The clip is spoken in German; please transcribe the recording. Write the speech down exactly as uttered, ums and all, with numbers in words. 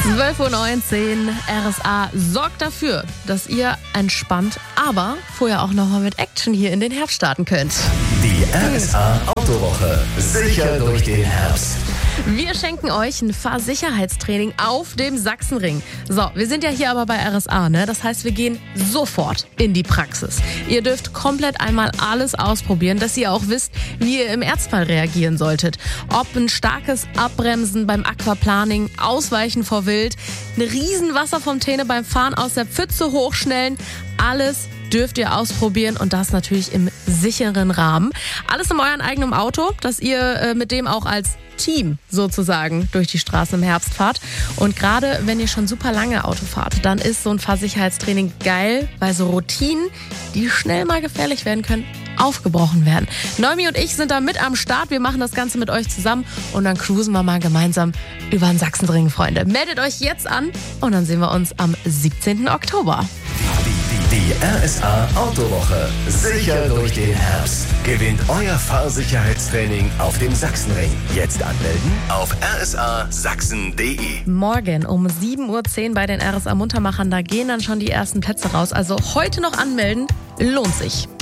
zwölf Uhr neunzehn, R S A sorgt dafür, dass ihr entspannt, aber vorher auch nochmal mit Action hier in den Herbst starten könnt. Die R S A Autowoche, sicher durch den Herbst. Wir schenken euch ein Fahrsicherheitstraining auf dem Sachsenring. So, wir sind ja hier aber bei R S A, ne? Das heißt, wir gehen sofort in die Praxis. Ihr dürft komplett einmal alles ausprobieren, dass ihr auch wisst, wie ihr im Ernstfall reagieren solltet. Ob ein starkes Abbremsen beim Aquaplaning, Ausweichen vor Wild, eine Riesenwasserfontäne beim Fahren aus der Pfütze hochschnellen, alles dürft ihr ausprobieren und das natürlich im sicheren Rahmen. Alles in eurem eigenen Auto, dass ihr äh, mit dem auch als Team sozusagen durch die Straßen im Herbst fahrt. Und gerade wenn ihr schon super lange Auto fahrt, dann ist so ein Fahrsicherheitstraining geil, weil so Routinen, die schnell mal gefährlich werden können, aufgebrochen werden. Noemi und ich sind da mit am Start. Wir machen das Ganze mit euch zusammen und dann cruisen wir mal gemeinsam über den Sachsenring, Freunde. Meldet euch jetzt an und dann sehen wir uns am siebzehnten Oktober. Die R S A Autowoche, sicher durch den Herbst. Gewinnt euer Fahrsicherheitstraining auf dem Sachsenring. Jetzt anmelden auf r s a sachsen punkt d e. Morgen um sieben Uhr zehn bei den R S A Muntermachern, da gehen dann schon die ersten Plätze raus. Also heute noch anmelden, lohnt sich.